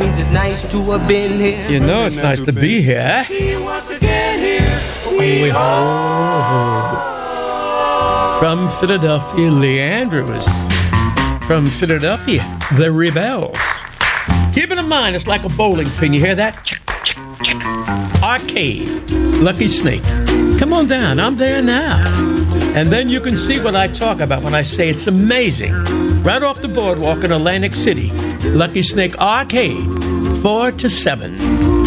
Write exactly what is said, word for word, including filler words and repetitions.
means it's nice to have been here. You know it's nice to be here. See you once again here. We We From Philadelphia, Lee Andrews. From Philadelphia, the Rebels. Keep it in mind, it's like a bowling pin. You hear that? Chick, chick, chick. Arcade. Lucky Snake. Come on down. I'm there now. And then you can see what I talk about when I say it's amazing. Right off the boardwalk in Atlantic City. Lucky Snake Arcade. Four to seven.